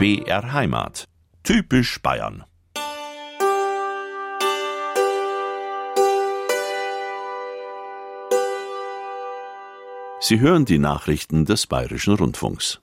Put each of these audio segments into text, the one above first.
BR Heimat. Typisch Bayern. Sie hören die Nachrichten des Bayerischen Rundfunks.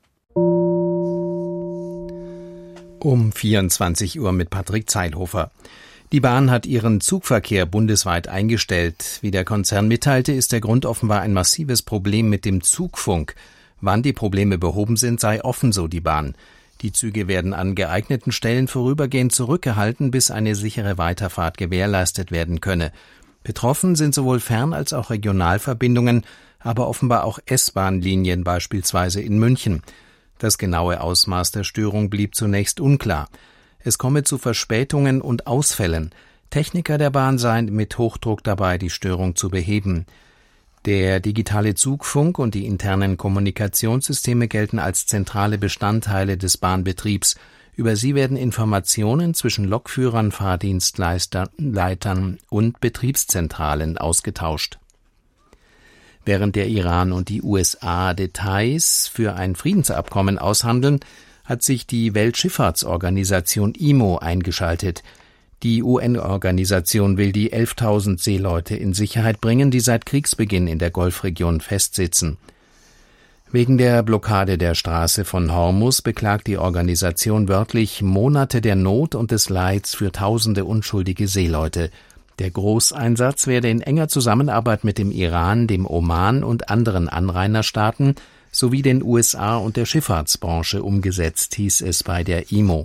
Um 24 Uhr mit Patrick Zeilhofer. Die Bahn hat ihren Zugverkehr bundesweit eingestellt. Wie der Konzern mitteilte, ist der Grund offenbar ein massives Problem mit dem Zugfunk. Wann die Probleme behoben sind, sei offen, so die Bahn. Die Züge werden an geeigneten Stellen vorübergehend zurückgehalten, bis eine sichere Weiterfahrt gewährleistet werden könne. Betroffen sind sowohl Fern- als auch Regionalverbindungen, aber offenbar auch S-Bahn-Linien, beispielsweise in München. Das genaue Ausmaß der Störung blieb zunächst unklar. Es komme zu Verspätungen und Ausfällen. Techniker der Bahn seien mit Hochdruck dabei, die Störung zu beheben. Der digitale Zugfunk und die internen Kommunikationssysteme gelten als zentrale Bestandteile des Bahnbetriebs. Über sie werden Informationen zwischen Lokführern, Fahrdienstleitern und Betriebszentralen ausgetauscht. Während der Iran und die USA Details für ein Friedensabkommen aushandeln, hat sich die Weltschifffahrtsorganisation IMO eingeschaltet. Die UN-Organisation will die 11.000 Seeleute in Sicherheit bringen, die seit Kriegsbeginn in der Golfregion festsitzen. Wegen der Blockade der Straße von Hormuz beklagt die Organisation wörtlich Monate der Not und des Leids für tausende unschuldige Seeleute. Der Großeinsatz werde in enger Zusammenarbeit mit dem Iran, dem Oman und anderen Anrainerstaaten sowie den USA und der Schifffahrtsbranche umgesetzt, hieß es bei der IMO.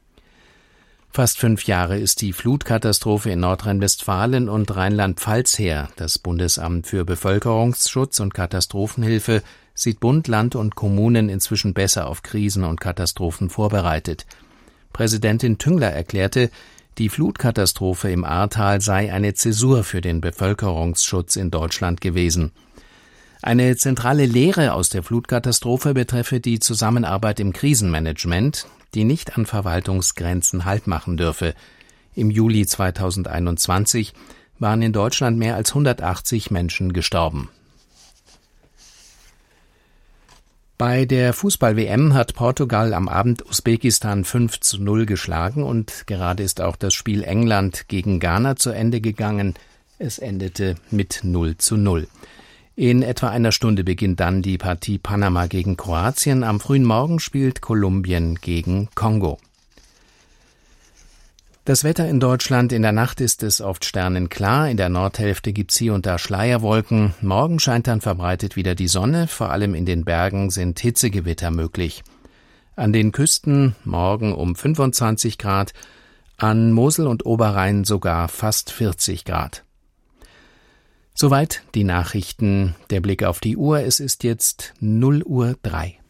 Fast 5 Jahre ist die Flutkatastrophe in Nordrhein-Westfalen und Rheinland-Pfalz her. Das Bundesamt für Bevölkerungsschutz und Katastrophenhilfe sieht Bund, Land und Kommunen inzwischen besser auf Krisen und Katastrophen vorbereitet. Präsidentin Tüngler erklärte, die Flutkatastrophe im Ahrtal sei eine Zäsur für den Bevölkerungsschutz in Deutschland gewesen. Eine zentrale Lehre aus der Flutkatastrophe betreffe die Zusammenarbeit im Krisenmanagement, die nicht an Verwaltungsgrenzen Halt machen dürfe. Im Juli 2021 waren in Deutschland mehr als 180 Menschen gestorben. Bei der Fußball-WM hat Portugal am Abend Usbekistan 5:0 geschlagen und gerade ist auch das Spiel England gegen Ghana zu Ende gegangen. Es endete mit 0:0. In etwa einer Stunde beginnt dann die Partie Panama gegen Kroatien. Am frühen Morgen spielt Kolumbien gegen Kongo. Das Wetter in Deutschland: in der Nacht ist es oft sternenklar, in der Nordhälfte gibt's hier und da Schleierwolken. Morgen scheint dann verbreitet wieder die Sonne, vor allem in den Bergen sind Hitzegewitter möglich. An den Küsten morgen um 25 Grad, an Mosel und Oberrhein sogar fast 40 Grad. Soweit die Nachrichten. Der Blick auf die Uhr, es ist jetzt 0:03 Uhr.